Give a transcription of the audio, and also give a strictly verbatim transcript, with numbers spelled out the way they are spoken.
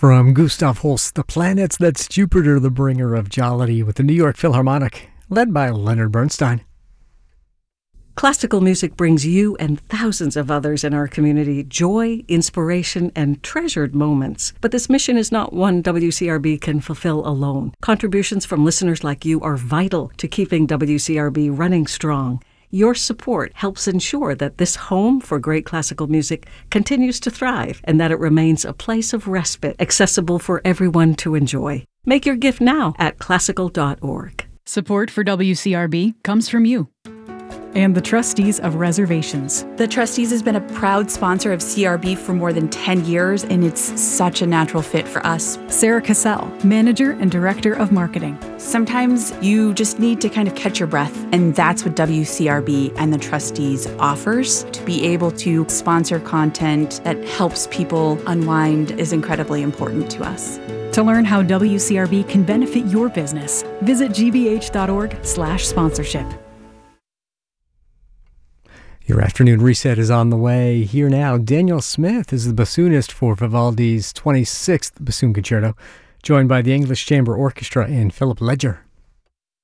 From Gustav Holst, The Planets, that's Jupiter, the bringer of jollity, with the New York Philharmonic, led by Leonard Bernstein. Classical music brings you and thousands of others in our community joy, inspiration, and treasured moments. But this mission is not one W C R B can fulfill alone. Contributions from listeners like you are vital to keeping W C R B running strong. Your support helps ensure that this home for great classical music continues to thrive and that it remains a place of respite, accessible for everyone to enjoy. Make your gift now at classical dot org. Support for W C R B comes from you and the trustees of Reservations. The Trustees has been a proud sponsor of C R B for more than ten years, and it's such a natural fit for us. Sarah Cassell, Manager and Director of Marketing. Sometimes you just need to kind of catch your breath, and that's what W C R B and the Trustees offers. To be able to sponsor content that helps people unwind is incredibly important to us. To learn how W C R B can benefit your business, visit g b h dot org slash sponsorship. Your afternoon reset is on the way. Here now, Daniel Smith is the bassoonist for Vivaldi's twenty-sixth Bassoon Concerto, joined by the English Chamber Orchestra and Philip Ledger.